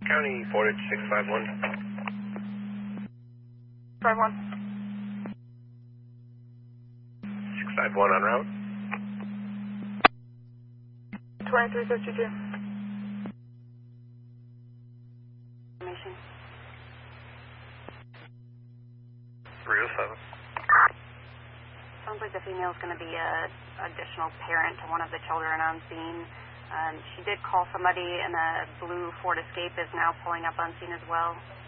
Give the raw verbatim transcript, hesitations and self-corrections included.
County, Portage six five one. five one. six five one en route. twenty-three fifty-two. Information. three oh seven. Sounds like the female is going to be a additional parent to one of the children on scene. Um, she did call somebody, and a blue Ford Escape is now pulling up on scene as well.